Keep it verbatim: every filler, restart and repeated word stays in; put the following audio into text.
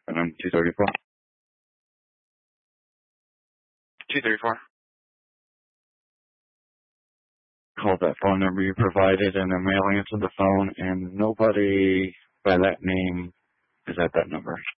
And I'm two thirty-four. two thirty-four. Called that phone number you provided, and the male answered the phone, and nobody by that name is at that number.